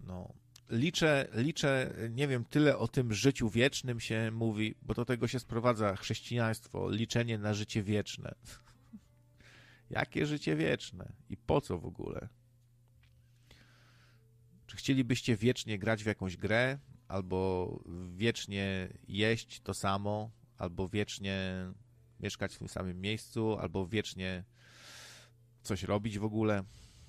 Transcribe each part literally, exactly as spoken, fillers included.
No. Liczę, liczę, nie wiem, tyle o tym życiu wiecznym się mówi, bo do tego się sprowadza chrześcijaństwo, liczenie na życie wieczne. Jakie życie wieczne? I po co w ogóle? Czy chcielibyście wiecznie grać w jakąś grę, albo wiecznie jeść to samo, albo wiecznie mieszkać w tym samym miejscu, albo wiecznie coś robić w ogóle?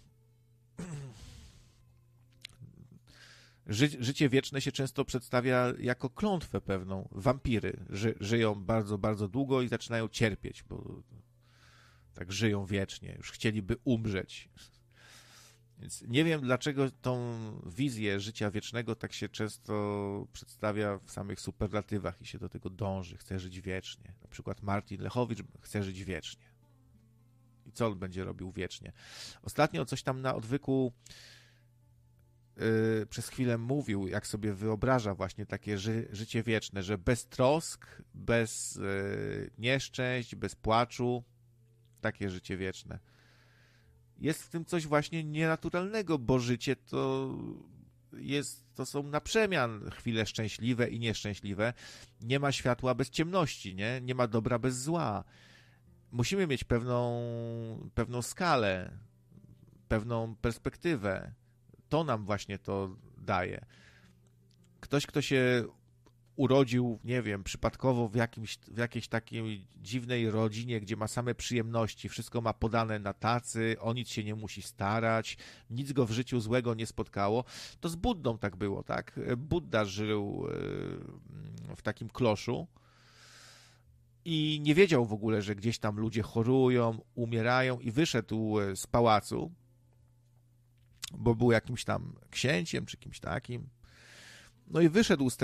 Ży, życie wieczne się często przedstawia jako klątwę pewną. Wampiry ży, żyją bardzo, bardzo długo i zaczynają cierpieć, bo tak żyją wiecznie. Już chcieliby umrzeć. Więc nie wiem, dlaczego tą wizję życia wiecznego tak się często przedstawia w samych superlatywach i się do tego dąży. Chce żyć wiecznie. Na przykład Martin Lechowicz chce żyć wiecznie. I co on będzie robił wiecznie? Ostatnio coś tam na odwyku yy, przez chwilę mówił, jak sobie wyobraża właśnie takie ży- życie wieczne, że bez trosk, bez yy, nieszczęść, bez płaczu, takie życie wieczne. Jest w tym coś właśnie nienaturalnego, bo życie to jest, to są na przemian chwile szczęśliwe i nieszczęśliwe. Nie ma światła bez ciemności, nie? Nie ma dobra bez zła. Musimy mieć pewną, pewną skalę, pewną perspektywę. To nam właśnie to daje. Ktoś, kto się urodził, nie wiem, przypadkowo w, jakimś, w jakiejś takiej dziwnej rodzinie, gdzie ma same przyjemności, wszystko ma podane na tacy, o nic się nie musi starać, nic go w życiu złego nie spotkało, to z Buddą tak było, tak? Budda żył w takim kloszu i nie wiedział w ogóle, że gdzieś tam ludzie chorują, umierają i wyszedł z pałacu, bo był jakimś tam księciem czy kimś takim. No i wyszedł z tego